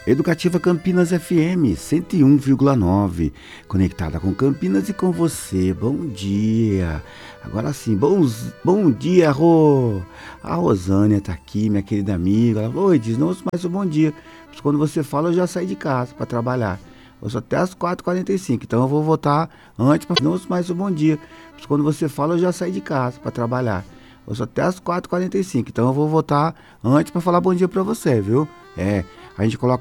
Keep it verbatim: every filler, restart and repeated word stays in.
Educativa Campinas F M cento e um vírgula nove, conectada com Campinas e com você. Bom dia. Agora sim, bons, bom dia, Rô. A Rosânia tá aqui, minha querida amiga. Ela falou: oi, diz, não ouço mais um bom dia. Mas quando você fala, eu já saí de casa para trabalhar. Eu sou até às quatro e quarenta e cinco, então eu vou voltar antes para não ouço mais um bom dia. Mas quando você fala, eu já saí de casa para trabalhar. Eu sou até às quatro e quarenta e cinco, então eu vou voltar antes para falar bom dia para você, viu? É, a gente coloca